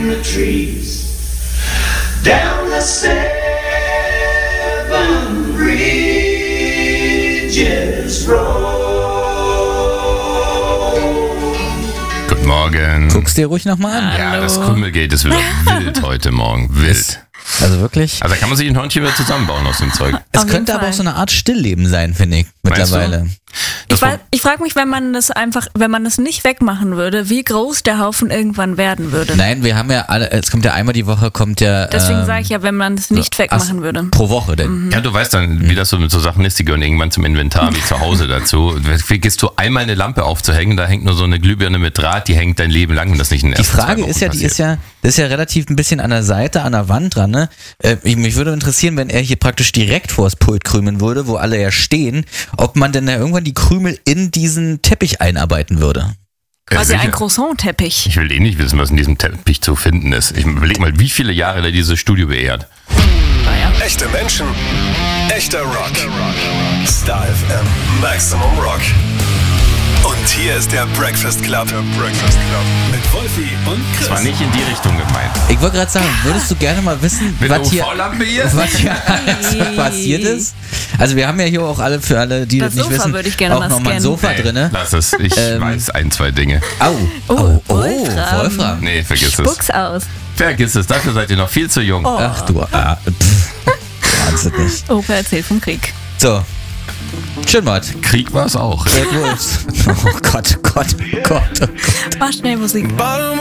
the trees, down the 7 Bridges Road. Guten Morgen. Guck's dir ruhig nochmal an. Ja, das Krümelgate ist wieder wild heute Morgen. Wild. Also wirklich. Also da kann man sich ein Hörnchen wieder zusammenbauen aus dem Zeug. Es Auf könnte jeden aber auch Fall. so eine Art Stillleben sein, finde ich, mittlerweile. Ich frage mich, wenn man das nicht wegmachen würde, wie groß der Haufen irgendwann werden würde. Nein, wir haben ja alle, es kommt ja einmal die Woche, Deswegen sage ich ja, wenn man es nicht wegmachen würde. Pro Woche denn. Ja, du weißt dann, wie das so mit so Sachen ist, die gehören irgendwann zum Inventar, wie zu Hause dazu. Vergisst du einmal eine Lampe aufzuhängen, da hängt nur so eine Glühbirne mit Draht, die hängt dein Leben lang und das nicht in den Die ersten 2 Frage Wochen ist ja, passiert. das ist ja relativ ein bisschen an der Seite, an der Wand dran, ne? Mich würde interessieren, wenn er hier praktisch direkt vors Pult krümeln würde, wo alle ja stehen, ob man denn da irgendwann die Krümel in diesen Teppich einarbeiten würde. Quasi sicher. ein Croissant-Teppich. Ich will nicht wissen, was in diesem Teppich zu finden ist. Ich überleg mal, wie viele Jahre der dieses Studio beehrt. Echte Menschen, echter Rock. Star FM, Maximum Rock. Und hier ist der Breakfast Club. Mit Wolfi und Chris. Das war nicht in die Richtung gemeint. Ich wollte gerade sagen, würdest du gerne mal wissen, Mit was der hier, UV-Lampe hier? was hier alles passiert ist? Also wir haben ja hier auch alle, für alle, die das, Das nicht Sofa wissen, würde ich gerne auch mal nochmal ein scannen. Sofa drinne. Lass es, ich weiß 1, 2 Dinge. Wolfram. Nee, vergiss es. Spuck's aus. Vergiss es, dafür seid ihr noch viel zu jung. Ach du, wahnsinnig. Opa erzählt vom Krieg. So, schön mal. Krieg war es auch. Oh Gott, oh Gott, oh Gott. Mach schnell Musik.